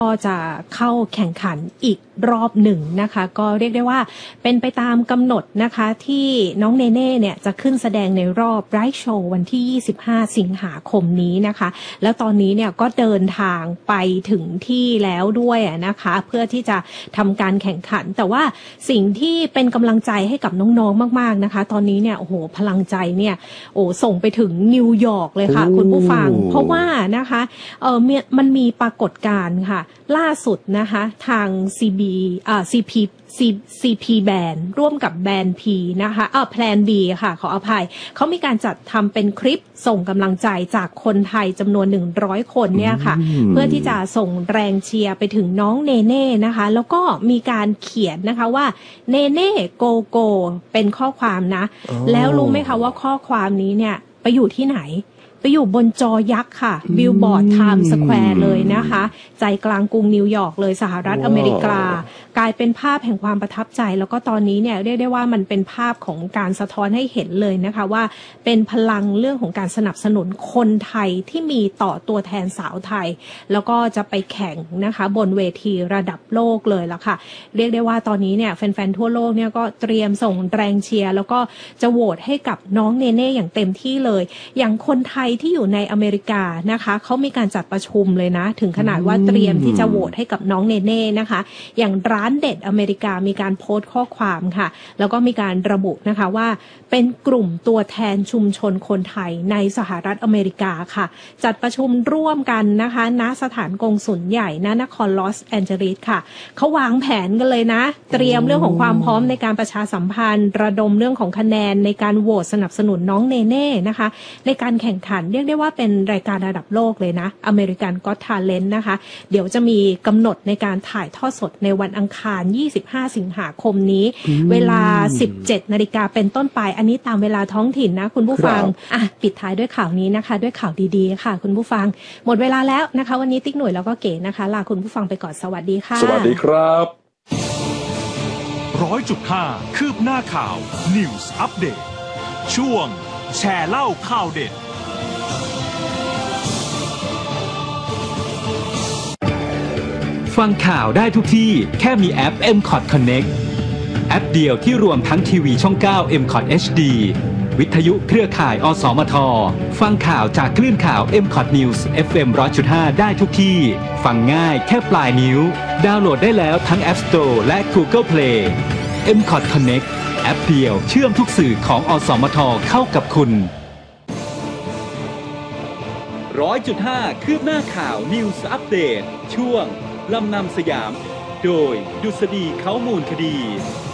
ก็จะเข้าแข่งขันอีกรอบหนึ่งนะคะก็เรียกได้ว่าเป็นไปตามกำหนดนะคะที่น้องเนเน่เนี่ยจะขึ้นแสดงในรอบไบรท์โชว์วันที่25สิงหาคมนี้นะคะแล้วตอนนี้เนี่ยก็เดินทางไปถึงที่แล้วด้วยนะคะเพื่อที่จะทำการแข่งขันแต่ว่าสิ่งที่เป็นกำลังใจให้กับน้องๆมากๆนะคะตอนนี้เนี่ยโอ้โหพลังใจเนี่ยส่งไปถึงนิวยอร์กเลยค่ะคุณผู้ฟังเพราะว่านะคะมันมีปรากฏการณ์ค่ะล่าสุดนะคะทาง CP แบนด์ร่วมกับแบรนด์ P นะคะแพลน B ค่ะขออภัยเขามีการจัดทำเป็นคลิปส่งกำลังใจจากคนไทยจำนวน100คนเนี่ยค่ะเพื่อที่จะส่งแรงเชียร์ไปถึงน้องเนเน่นะคะแล้วก็มีการเขียนนะคะว่าเนเน่โกโกเป็นข้อความนะแล้วรู้ไหมคะว่าข้อความนี้เนี่ยไปอยู่ที่ไหนไปอยู่บนจอยักษ์ค่ะบิลบอร์ดไทม์สแควร์เลยนะคะใจกลางกรุงนิวยอร์กเลยสหรัฐอเมริกากลายเป็นภาพแห่งความประทับใจแล้วก็ตอนนี้เนี่ยเรียกได้ว่ามันเป็นภาพของการสะท้อนให้เห็นเลยนะคะว่าเป็นพลังเรื่องของการสนับสนุนคนไทยที่มีต่อตัวแทนสาวไทยแล้วก็จะไปแข่งนะคะบนเวทีระดับโลกเลยละค่ะเรียกได้ว่าตอนนี้เนี่ยแฟนๆทั่วโลกเนี่ยก็เตรียมส่งแรงเชียร์แล้วก็จะโหวตให้กับน้องเนเน่อย่างเต็มที่เลยอย่างคนไทยที่อยู่ในอเมริกานะคะเขามีการจัดประชุมเลยนะถึงขนาดว่าเตรียมที่จะโหวตให้กับน้องเนเน่นะคะอย่างร้านเด็ดอเมริกามีการโพสต์ข้อความค่ะแล้วก็มีการระบุนะคะว่าเป็นกลุ่มตัวแทนชุมชนคนไทยในสหรัฐอเมริกาค่ะจัดประชุมร่วมกันนะคะณสถานกงสุลใหญ่ณนครลอสแอนเจลิสค่ะเขาวางแผนกันเลยนะเตรียมเรื่องของความพร้อมในการประชาสัมพันธ์ระดมเรื่องของคะแนนในการโหวตสนับสนุนน้องเนเน่นะคะในการแข่งขันเรียกได้ว่าเป็นรายการระดับโลกเลยนะ American Got Talent นะคะเดี๋ยวจะมีกำหนดในการถ่ายทอดสดในวันอังคาร25สิงหาคมนี้เวลา 17 นาฬิกาเป็นต้นไปอันนี้ตามเวลาท้องถิ่นนะคุณผู้ฟังปิดท้ายด้วยข่าวนี้นะคะด้วยข่าวดีๆค่ะคุณผู้ฟังหมดเวลาแล้วนะคะวันนี้ติ๊กหน่วยแล้วก็เก๋นะคะลาคุณผู้ฟังไปก่อนสวัสดีค่ะสวัสดีครับ 100.5 คืบหน้าข่าว News Update ช่วงแชร์เล่าข่าวเด็ดฟังข่าวได้ทุกที่แค่มีแอป MCOT Connect แอปเดียวที่รวมทั้งทีวีช่อง 9 MCOT HD วิทยุเครือข่ายอสมทฟังข่าวจากคลื่นข่าว MCOT News FM 100.5 ได้ทุกที่ฟังง่ายแค่ปลายนิ้วดาวน์โหลดได้แล้วทั้ง App Store และ Google Play MCOT Connect แอปเดียวเชื่อมทุกสื่อของอสมทเข้ากับคุณ 100.5 คืบหน้าข่าว News Update ช่วงลำนำสยามโดยดุษฎีเขามูลคดี